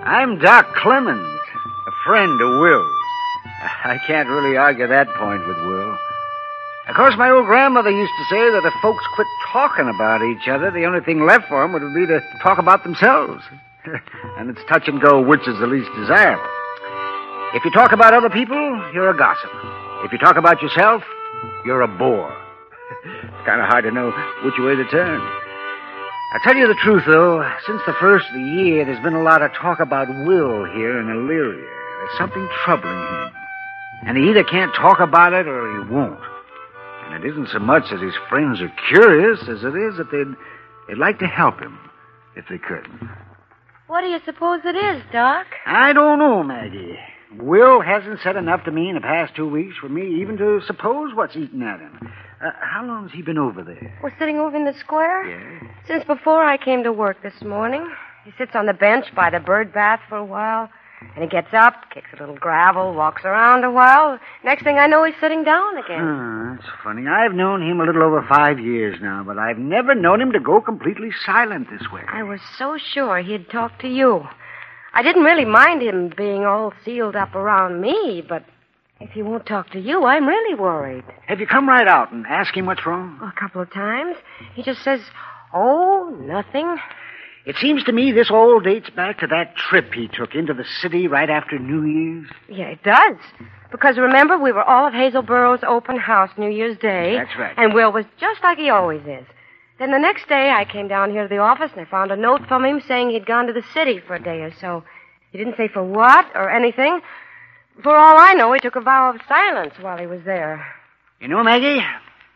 I'm Doc Clemens, a friend of Will's. I can't really argue that point with Will. Of course, my old grandmother used to say that if folks quit talking about each other, the only thing left for them would be to talk about themselves. And it's touch and go which is the least desirable. If you talk about other people, you're a gossip. If you talk about yourself, you're a bore. It's kind of hard to know which way to turn. I'll tell you the truth, though. Since the first of the year, there's been a lot of talk about Will here in Elyria. There's something troubling him. And he either can't talk about it or he won't. And it isn't so much that his friends are curious as it is that they'd like to help him if they could. What do you suppose it is, Doc? I don't know, Maggie. Will hasn't said enough to me in the past 2 weeks for me even to suppose what's eating at him. How long has he been over there? We're sitting over in the square? Yeah. Since before I came to work this morning. He sits on the bench by the bird bath for a while. And he gets up, kicks a little gravel, walks around a while. Next thing I know, he's sitting down again. Oh, that's funny. I've known him a little over 5 years now, but I've never known him to go completely silent this way. I was so sure he'd talk to you. I didn't really mind him being all sealed up around me, but if he won't talk to you, I'm really worried. Have you come right out and asked him what's wrong? A couple of times. He just says, oh, nothing. It seems to me this all dates back to that trip he took into the city right after New Year's. Yeah, it does. Because remember, we were all at Hazelborough's open house New Year's Day. That's right. And Will was just like he always is. Then the next day, I came down here to the office and I found a note from him saying he'd gone to the city for a day or so. He didn't say for what or anything. For all I know, he took a vow of silence while he was there. You know, Maggie,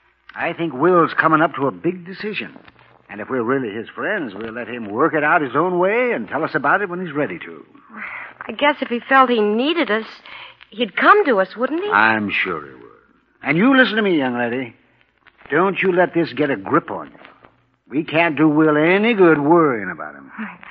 I think Will's coming up to a big decision. And if we're really his friends, we'll let him work it out his own way and tell us about it when he's ready to. I guess if he felt he needed us, he'd come to us, wouldn't he? I'm sure he would. And you listen to me, young lady. Don't you let this get a grip on you. We can't do Will any good worrying about him.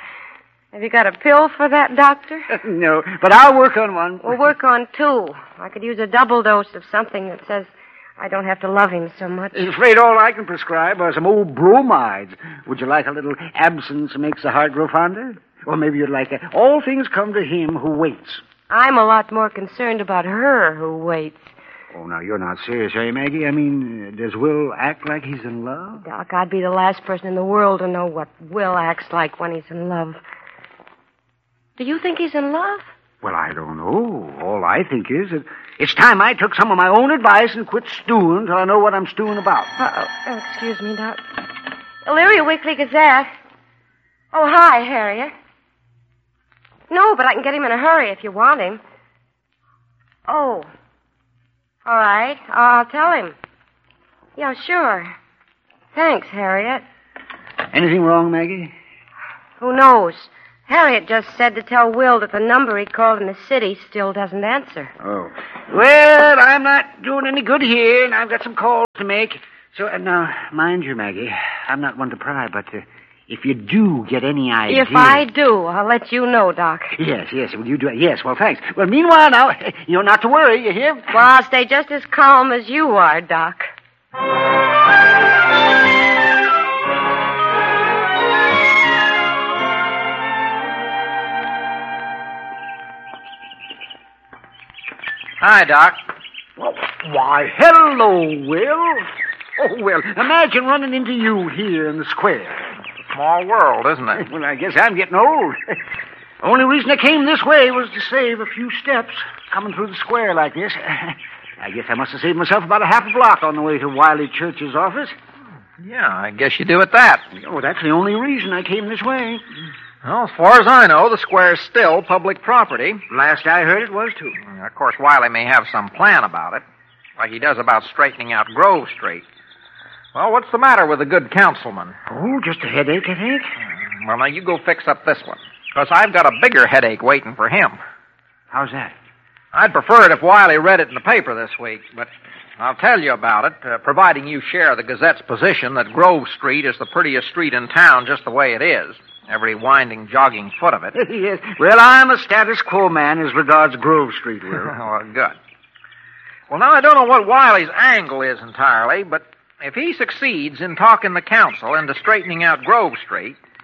Have you got a pill for that, Doctor? No, but I'll work on one. We'll work on two. I could use a double dose of something that says I don't have to love him so much. I'm afraid all I can prescribe are some old bromides. Would you like a little absence makes the heart grow fonder? Or maybe you'd like all things come to him who waits. I'm a lot more concerned about her who waits. Oh, now, you're not serious, are you, Maggie? I mean, does Will act like he's in love? Doc, I'd be the last person in the world to know what Will acts like when he's in love. Do you think he's in love? Well, I don't know. All I think is that it's time I took some of my own advice and quit stewing till I know what I'm stewing about. Oh, excuse me, Doc. Elyria Weekly Gazette. Oh, hi, Harriet. No, but I can get him in a hurry if you want him. Oh. All right. I'll tell him. Yeah, sure. Thanks, Harriet. Anything wrong, Maggie? Who knows? Harriet just said to tell Will that the number he called in the city still doesn't answer. Oh. Well, I'm not doing any good here, and I've got some calls to make. So, now, mind you, Maggie, I'm not one to pry, but if you do get any idea... If I do, I'll let you know, Doc. Yes, will you do it? Yes, well, thanks. Well, meanwhile, now, you're not to worry, you hear? Well, I'll stay just as calm as you are, Doc. Hi, Doc. Why, hello, Will. Oh, well, imagine running into you here in the square. Small world, isn't it? Well, I guess I'm getting old. Only reason I came this way was to save a few steps coming through the square like this. I guess I must have saved myself about a half a block on the way to Wiley Church's office. Yeah, I guess you do at that. Oh, that's the only reason I came this way. Well, as far as I know, the square's still public property. Last I heard, it was, too. Of course, Wiley may have some plan about it, like he does about straightening out Grove Street. Well, what's the matter with the good councilman? Oh, just a headache, I think. Well, now, you go fix up this one, because I've got a bigger headache waiting for him. How's that? I'd prefer it if Wiley read it in the paper this week, but I'll tell you about it, providing you share the Gazette's position that Grove Street is the prettiest street in town just the way it is. Every winding, jogging foot of it. Yes. Well, I'm a status quo man as regards Grove Street, Will. Well, good. Well, now, I don't know what Wiley's angle is entirely, but if he succeeds in talking the council into straightening out Grove Street,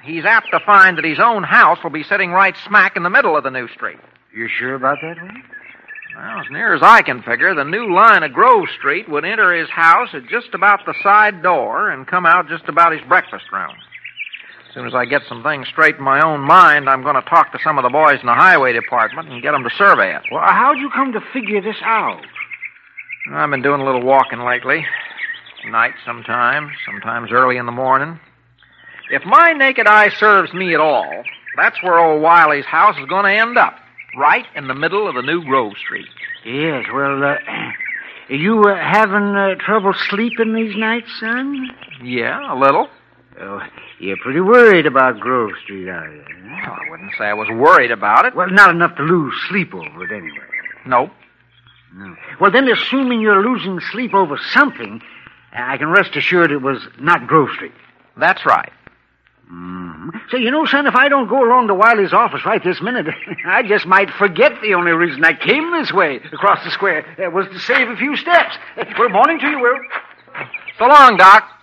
he's apt to find that his own house will be sitting right smack in the middle of the new street. You sure about that, Will? Well, as near as I can figure, the new line of Grove Street would enter his house at just about the side door and come out just about his breakfast room. As soon as I get some things straight in my own mind, I'm going to talk to some of the boys in the highway department and get them to survey it. Well, how'd you come to figure this out? I've been doing a little walking lately. Night sometimes early in the morning. If my naked eye serves me at all, that's where old Wiley's house is going to end up. Right in the middle of the new Grove Street. Yes, well, are you having trouble sleeping these nights, son? Yeah, a little. Oh, you're pretty worried about Grove Street, are you? Well, I wouldn't say I was worried about it. Well, not enough to lose sleep over it anyway. Nope. No. Well, then, assuming you're losing sleep over something, I can rest assured it was not Grove Street. That's right. Mm-hmm. So, you know, son, if I don't go along to Wiley's office right this minute, I just might forget the only reason I came this way across the square was to save a few steps. Well, morning to you, Will. So long, Doc.